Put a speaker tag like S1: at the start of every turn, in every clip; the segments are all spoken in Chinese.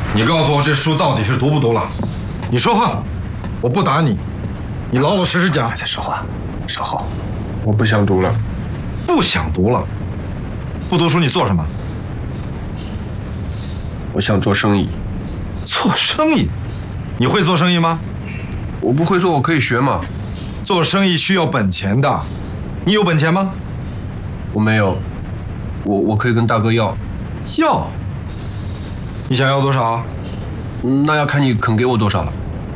S1: 你告诉我这书到底是读不读了？你说话，我不打你，你老老实实讲。
S2: 再说话，稍后。
S3: 我不想读了。
S1: 不想读了？不读书你做什么？
S3: 我想做生意。
S1: 做生意？你会做生意吗？
S3: 我不会做，我可以学嘛。
S1: 做生意需要本钱的，你有本钱吗？
S3: 我没有，我可以跟大哥要。
S1: 要？你想要多少？
S3: 那要看你肯给我多少了。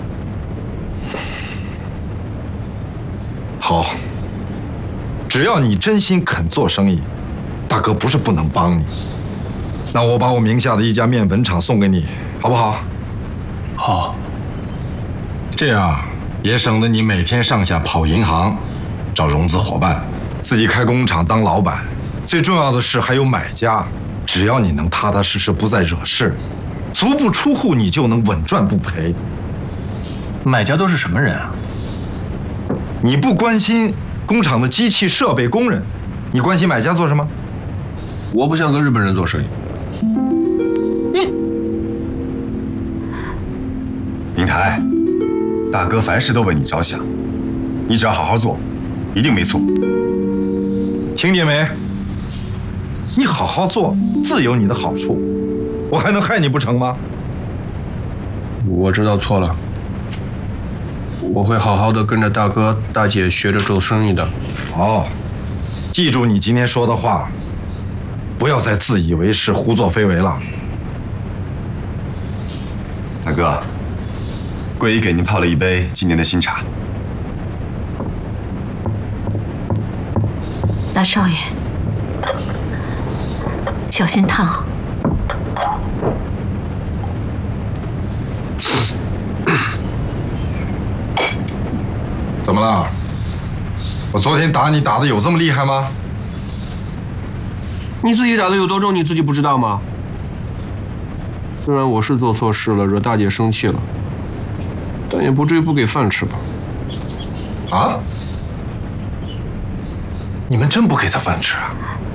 S1: 好，只要你真心肯做生意，大哥不是不能帮你。那我把我名下的一家面粉厂送给你，好不好？
S3: 好。
S1: 这样也省得你每天上下跑银行，找融资伙伴，自己开工厂当老板。最重要的是还有买家，只要你能踏踏实实不再惹事，足不出户你就能稳赚不赔。
S2: 买家都是什么人啊？
S1: 你不关心工厂的机器设备工人，你关心买家做什么？
S3: 我不想跟日本人做生意。
S4: 明台，大哥凡事都为你着想，你只要好好做，一定没错。
S1: 听见没？你好好做，自有你的好处，我还能害你不成吗？
S3: 我知道错了，我会好好的跟着大哥大姐学着做生意的。
S1: 好，记住你今天说的话，不要再自以为是、胡作非为了。
S4: 大哥，桂姨给您泡了一杯今年的新茶。
S5: 大少爷，小心烫。
S1: 怎么了？我昨天打你打的有这么厉害吗？
S3: 你自己打的有多重，你自己不知道吗？虽然我是做错事了，惹大姐生气了，但也不至于不给饭吃吧？
S1: 啊？你们真不给他饭吃啊？